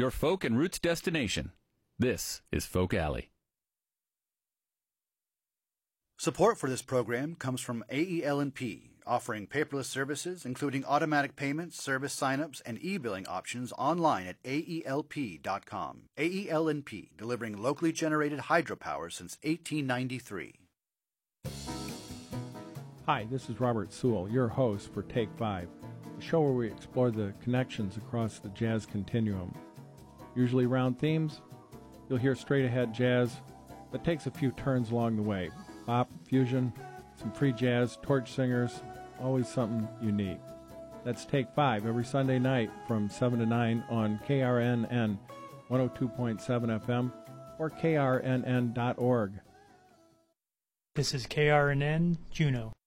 your folk and roots destination. This is Folk Alley. Support for this program comes from AEL&P, offering paperless services including automatic payments, service signups, and e-billing options online at AELP.com. AEL&P, delivering locally generated hydropower since 1893. Hi, this is Robert Sewell, your host for Take 5, a show where we explore the connections across the jazz continuum. Usually around themes, you'll hear straight-ahead jazz that takes a few turns along the way. Pop, fusion, some free jazz, torch singers, always something unique. That's Take 5 every Sunday night from 7 to 9 on KRNN 102.7 FM or krnn.org. This is KRNN Juneau.